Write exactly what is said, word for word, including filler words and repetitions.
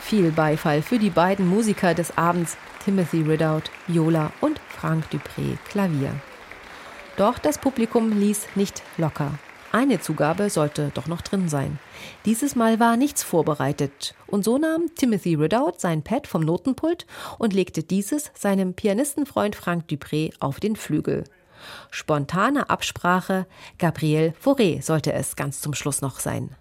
viel Beifall für die beiden Musiker des Abends, Timothy Ridout, Viola und Frank Dupré, Klavier. Doch das Publikum ließ nicht locker. Eine Zugabe sollte doch noch drin sein. Dieses Mal war nichts vorbereitet und so nahm Timothy Ridout sein Pad vom Notenpult und legte dieses seinem Pianistenfreund Frank Dupré auf den Flügel. Spontane Absprache, Gabriel Fauré sollte es ganz zum Schluss noch sein.